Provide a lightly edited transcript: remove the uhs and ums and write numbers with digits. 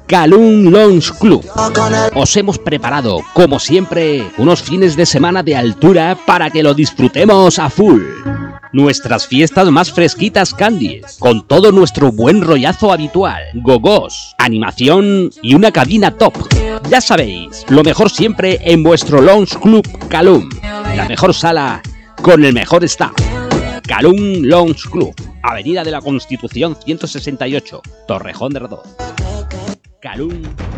Calum Lounge Club. Os hemos preparado, como siempre, unos fines de semana de altura para que lo disfrutemos a full. Nuestras fiestas más fresquitas candies, con todo nuestro buen rollazo habitual, gogos, animación y una cabina top. Ya sabéis, lo mejor siempre en vuestro Lounge Club Calum, la mejor sala con el mejor staff. Calum Lounge Club, Avenida de la Constitución 168, Torrejón de Redón. Calum